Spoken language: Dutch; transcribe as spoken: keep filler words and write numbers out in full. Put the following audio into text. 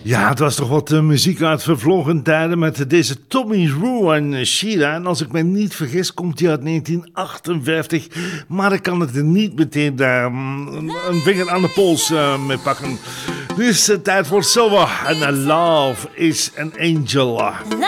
Ja, het was toch wat uh, muziek uit vervlogen tijden met deze Tommy Roo en Sheila. En als ik me niet vergis, komt die uit negentien achtenvijftig. Maar ik kan het er niet meteen uh, een vinger aan de pols uh, mee pakken. Nu is het tijd voor Silver en Love is an Angel. Love